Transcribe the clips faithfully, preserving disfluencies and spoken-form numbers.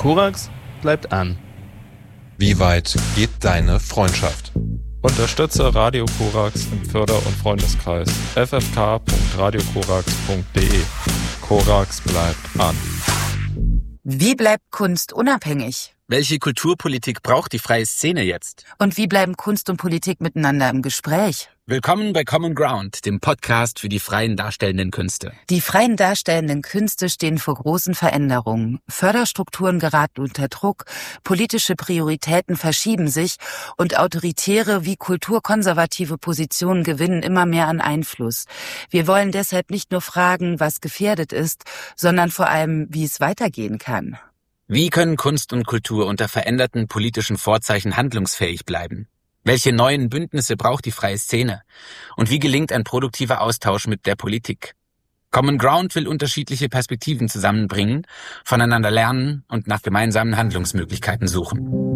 Korax bleibt an. Wie weit geht deine Freundschaft? Unterstütze Radio Korax im Förder- und Freundeskreis f f k punkt radio korax punkt d e. Korax bleibt an. Wie bleibt Kunst unabhängig? Welche Kulturpolitik braucht die freie Szene jetzt? Und wie bleiben Kunst und Politik miteinander im Gespräch? Willkommen bei Common Ground, dem Podcast für die freien darstellenden Künste. Die freien darstellenden Künste stehen vor großen Veränderungen. Förderstrukturen geraten unter Druck, politische Prioritäten verschieben sich und autoritäre wie kulturkonservative Positionen gewinnen immer mehr an Einfluss. Wir wollen deshalb nicht nur fragen, was gefährdet ist, sondern vor allem, wie es weitergehen kann. Wie können Kunst und Kultur unter veränderten politischen Vorzeichen handlungsfähig bleiben? Welche neuen Bündnisse braucht die freie Szene? Und wie gelingt ein produktiver Austausch mit der Politik? Common Ground will unterschiedliche Perspektiven zusammenbringen, voneinander lernen und nach gemeinsamen Handlungsmöglichkeiten suchen.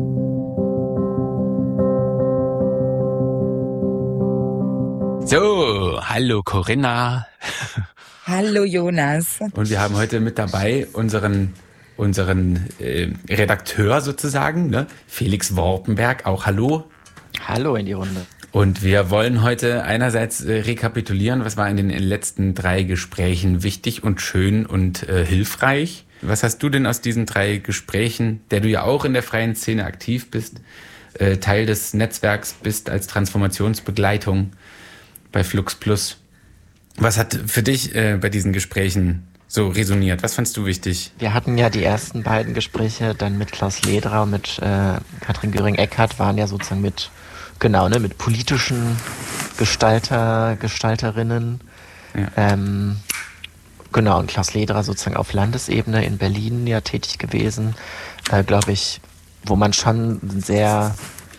So, hallo Corinna. Hallo Jonas. Und wir haben heute mit dabei unseren unseren äh, Redakteur sozusagen, ne? Felix Worpenberg, auch hallo. Hallo in die Runde. Und wir wollen heute einerseits äh, rekapitulieren, was war in den letzten drei Gesprächen wichtig und schön und äh, hilfreich. Was hast du denn aus diesen drei Gesprächen, der du ja auch in der freien Szene aktiv bist, äh, Teil des Netzwerks bist als Transformationsbegleitung bei Flux Plus? Was hat für dich äh, bei diesen Gesprächen so resoniert? Was fandst du wichtig? Wir hatten ja die ersten beiden Gespräche dann mit Klaus Lederer und mit äh, Katrin Göring-Eckardt, waren ja sozusagen mit, genau, ne, mit politischen Gestalter, Gestalterinnen. Ja. Ähm, genau, und Klaus Lederer sozusagen auf Landesebene in Berlin ja tätig gewesen, äh, glaube ich, wo man schon sehr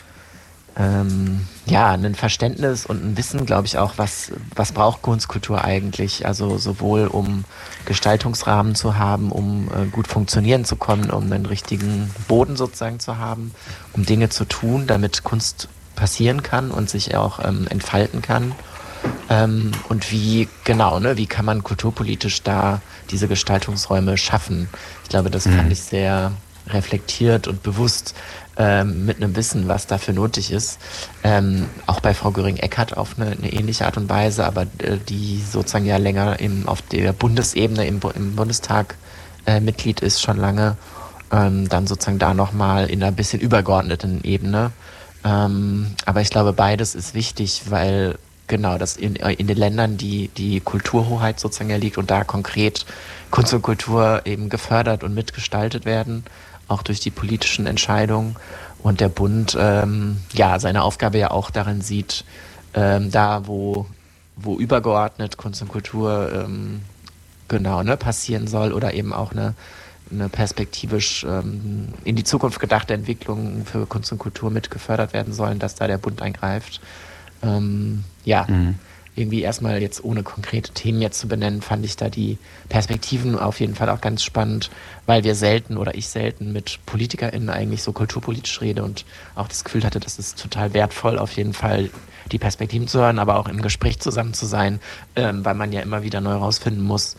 Ähm, ja, ein Verständnis und ein Wissen, glaube ich auch, was was braucht Kunstkultur eigentlich, also sowohl um Gestaltungsrahmen zu haben, um äh, gut funktionieren zu können, um einen richtigen Boden sozusagen zu haben, um Dinge zu tun, damit Kunst passieren kann und sich auch ähm, entfalten kann. Ähm, und wie, genau, ne, wie kann man kulturpolitisch da diese Gestaltungsräume schaffen? Ich glaube, das fand ich sehr reflektiert und bewusst, ähm, mit einem Wissen, was dafür nötig ist. Ähm, auch bei Frau Göring-Eckardt auf eine, eine ähnliche Art und Weise, aber äh, die sozusagen ja länger im, auf der Bundesebene im, im Bundestag äh, Mitglied ist, schon lange, ähm, dann sozusagen da nochmal in einer bisschen übergeordneten Ebene. Ähm, aber ich glaube, beides ist wichtig, weil genau, das in, in den Ländern die, die Kulturhoheit sozusagen ja liegt und da konkret Kunst und Kultur eben gefördert und mitgestaltet werden, auch durch die politischen Entscheidungen. Und der Bund ähm, ja seine Aufgabe ja auch darin sieht, ähm, da wo, wo übergeordnet Kunst und Kultur ähm, genau ne, passieren soll oder eben auch eine, eine perspektivisch ähm, in die Zukunft gedachte Entwicklung für Kunst und Kultur mit gefördert werden sollen, dass da der Bund eingreift. Ähm, ja, mhm. irgendwie erstmal jetzt ohne konkrete Themen jetzt zu benennen, fand ich da die Perspektiven auf jeden Fall auch ganz spannend, weil wir selten oder ich selten mit PolitikerInnen eigentlich so kulturpolitisch rede und auch das Gefühl hatte, das ist total wertvoll, auf jeden Fall die Perspektiven zu hören, aber auch im Gespräch zusammen zu sein, ähm, weil man ja immer wieder neu rausfinden muss,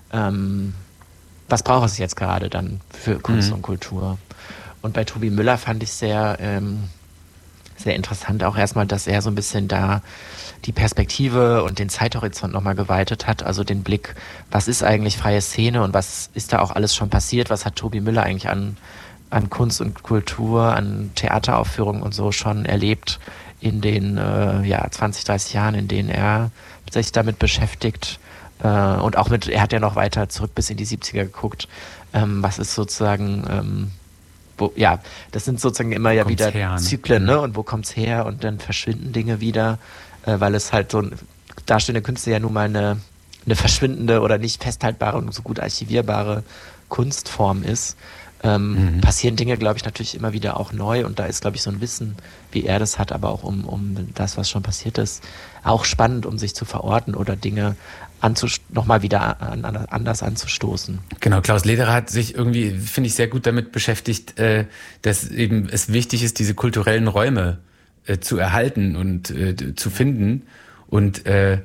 ähm, was braucht es jetzt gerade dann für Kunst mhm. und Kultur. Und bei Tobi Müller fand ich sehr ähm, sehr interessant auch erstmal, dass er so ein bisschen da die Perspektive und den Zeithorizont nochmal geweitet hat, also den Blick, was ist eigentlich freie Szene und was ist da auch alles schon passiert, was hat Tobi Müller eigentlich an, an Kunst und Kultur, an Theateraufführungen und so schon erlebt in den äh, ja, zwanzig, dreißig Jahren, in denen er sich damit beschäftigt äh, und auch mit, er hat ja noch weiter zurück bis in die siebziger geguckt, ähm, was ist sozusagen ähm, Wo, ja, das sind sozusagen immer ja wieder her, ne? Zyklen, ne? Und wo kommt's her? Und dann verschwinden Dinge wieder, äh, weil es halt so ein darstellende Künste ja nun mal eine, eine verschwindende oder nicht festhaltbare und so gut archivierbare Kunstform ist. Ähm, mhm. Passieren Dinge, glaube ich, natürlich immer wieder auch neu und da ist, glaube ich, so ein Wissen, wie er das hat, aber auch um, um das, was schon passiert ist, auch spannend, um sich zu verorten oder Dinge anzust- nochmal wieder an, an, anders anzustoßen. Genau, Klaus Lederer hat sich irgendwie, finde ich, sehr gut damit beschäftigt, äh, dass eben es wichtig ist, diese kulturellen Räume äh, zu erhalten und äh, zu finden und äh,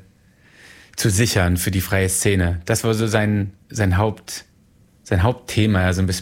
zu sichern für die freie Szene. Das war so sein, sein Haupt, sein Hauptthema, also ein